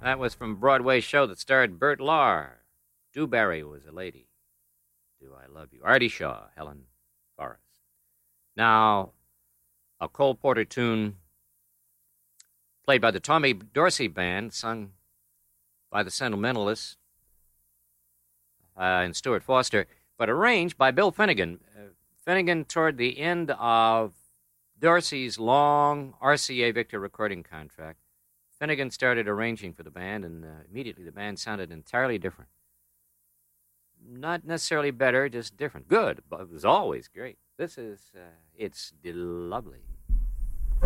That was from a Broadway show that starred Bert Lahr. Dewberry was a lady. Do I Love You? Artie Shaw, Helen Forrest. Now, a Cole Porter tune played by the Tommy Dorsey Band, sung by the Sentimentalists and Stuart Foster, but arranged by Bill Finnegan. Finnegan, toward the end of Dorsey's long RCA Victor recording contract, Finnegan started arranging for the band, and immediately the band sounded entirely different. Not necessarily better, just different. Good, but it was always great. This is, it's lovely.